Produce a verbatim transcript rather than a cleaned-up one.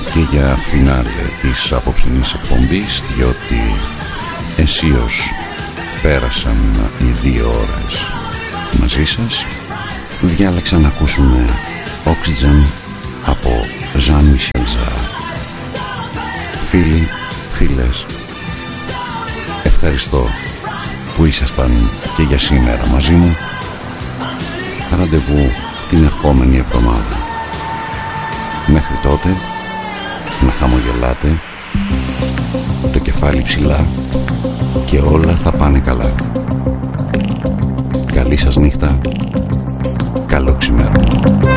και για φινάλε της απόψινής εκπομπής, διότι αισίως πέρασαν οι δύο ώρες μαζί σας. Διάλεξα να ακούσουμε Oxygen από Jean-Michel Jarre. Φίλοι, φίλες, ευχαριστώ που ήσασταν και για σήμερα μαζί μου. Ραντεβού την επόμενη εβδομάδα. Μέχρι τότε να χαμογελάτε, το κεφάλι ψηλά και όλα θα πάνε καλά. Καλή σας νύχτα, καλό ξημέρωμα.